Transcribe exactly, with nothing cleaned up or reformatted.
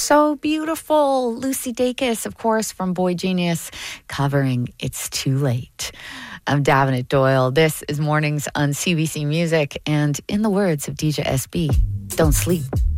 so beautiful. Lucy Dacus, of course, from Boy Genius, covering It's Too Late. I'm Davenant Doyle. This is Mornings on C B C Music, and in the words of D J S B, don't sleep.